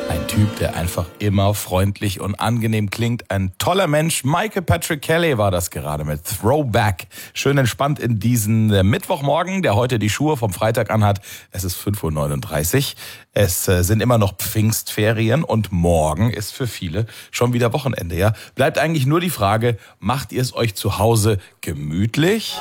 Ein Typ, der einfach immer freundlich und angenehm klingt. Ein toller Mensch. Michael Patrick Kelly war das gerade mit Throwback. Schön entspannt in diesen Mittwochmorgen, der heute die Schuhe vom Freitag anhat. Es ist 5:39 Uhr. Es sind immer noch Pfingstferien und morgen ist für viele schon wieder Wochenende. Ja? Bleibt eigentlich nur die Frage, macht ihr es euch zu Hause gemütlich?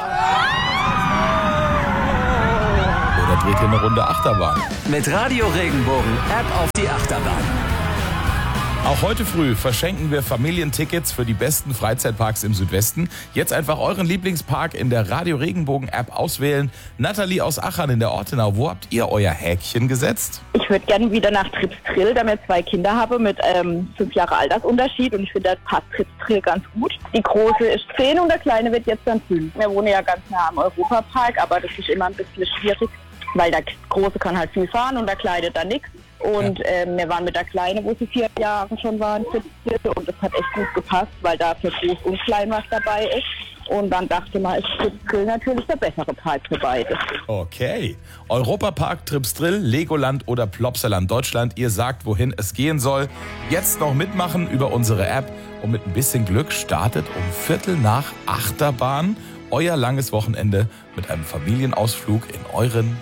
Oder dreht ihr eine Runde Achterbahn? Mit Radio Regenbogen App auf die Achterbahn. Auch heute früh verschenken wir Familientickets für die besten Freizeitparks im Südwesten. Jetzt einfach euren Lieblingspark in der Radio Regenbogen App auswählen. Nathalie aus Achern in der Ortenau, wo habt ihr euer Häkchen gesetzt? Ich würde gerne wieder nach Tripstrill, da wir 2 Kinder habe mit 5 Jahre Altersunterschied und ich finde, das passt Tripstrill ganz gut. Die Große ist 10 und der Kleine wird jetzt dann 5. Wir wohnen ja ganz nah am Europapark, aber das ist immer ein bisschen schwierig, weil der Große kann halt viel fahren und der Kleine dann nichts. Und wir waren mit der Kleinen, wo sie 4 Jahre schon waren, und das hat echt gut gepasst, weil da für groß und klein was dabei ist. Und dann dachte man, ist Tripstrill natürlich der bessere Park für beide. Okay. Europapark, Tripstrill, Legoland oder Plopsaland Deutschland. Ihr sagt, wohin es gehen soll. Jetzt noch mitmachen über unsere App. Und mit ein bisschen Glück startet um 7:45 Achterbahn euer langes Wochenende mit einem Familienausflug in euren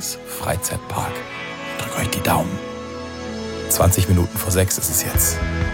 Lieblingsfreizeitpark. Drückt euch die Daumen. 6:20 ist es jetzt.